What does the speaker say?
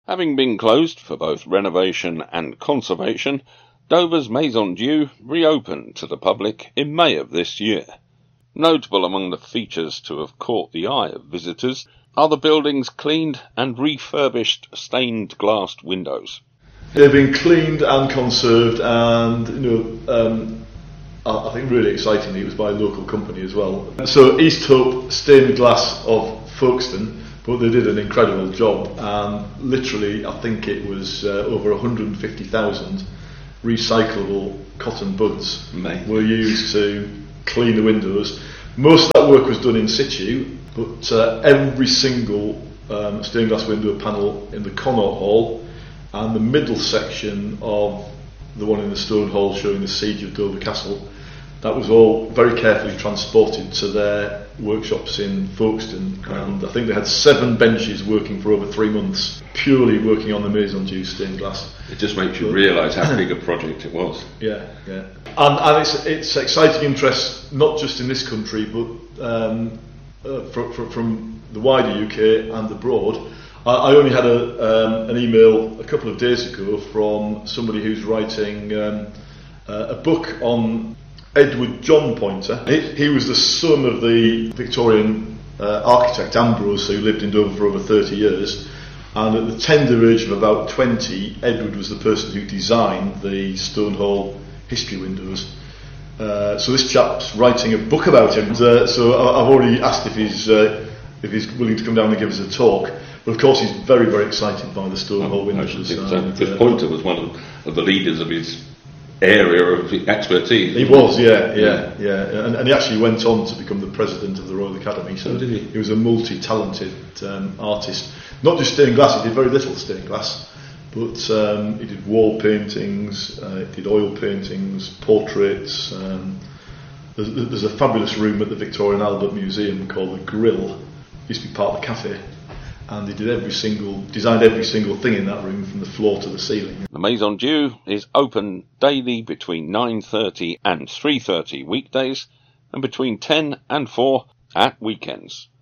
Having been closed for both renovation and conservation, Dover's Maison Dieu reopened to the public in May of this year. Notable among the features to have caught the eye of visitors are the building's cleaned and refurbished stained glass windows. They've been cleaned and conserved, and I think really excitingly it was by a local company as well. So East Hope Stained Glass of Folkestone, but they did an incredible job, and literally I think it was over 150,000 recyclable cotton buds were used to clean the windows. Most of that work was done in situ, but every single stained glass window panel in the Connaught Hall and the middle section of the one in the Stone Hall showing the siege of Dover Castle, that was all very carefully transported to their workshops in Folkestone, and I think they had 7 benches working for over 3 months, purely working on the Maison Dieu stained glass. It just makes you realise how big a project it was. Yeah. And it's exciting interest, not just in this country, but from the wider UK and abroad. I only had an email a couple of days ago from somebody who's writing a book on Edward John Poynter. He was the son of the Victorian architect Ambrose, who lived in Dover for over 30 years, and at the tender age of about 20, Edward was the person who designed the Stone Hall history windows. So this chap's writing a book about him, so I've already asked if he's willing to come down and give us a talk. But of course he's very, very excited by the Stone Hall windows. Because Poynter was one of the leaders of his area of expertise. He was, yeah. And he actually went on to become the president of the Royal Academy. So did he? He was a multi-talented artist. Not just stained glass, he did very little stained glass, but he did wall paintings, he did oil paintings, portraits. There's a fabulous room at the Victoria and Albert Museum called the Grill. It used to be part of the cafe. And he did designed every single thing in that room from the floor to the ceiling. The Maison Dieu is open daily between 9:30 and 3:30 weekdays, and between 10 and 4 at weekends.